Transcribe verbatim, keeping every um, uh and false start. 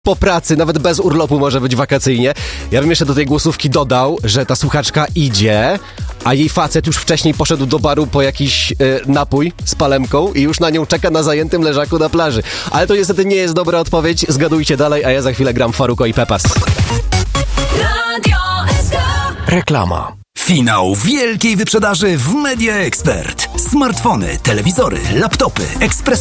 po pracy, nawet bez urlopu może być wakacyjnie. Ja bym jeszcze do tej głosówki dodał, że ta słuchaczka idzie, a jej facet już wcześniej poszedł do baru po jakiś y, napój z palemką i już na nią czeka na zajętym leżaku na plaży. Ale to niestety nie jest dobra odpowiedź. Zgadujcie dalej, a ja za chwilę gram Farruko i Pepas. Radio S K. Reklama. Finał wielkiej wyprzedaży w Media Expert. Smartfony, telewizory, laptopy, ekspres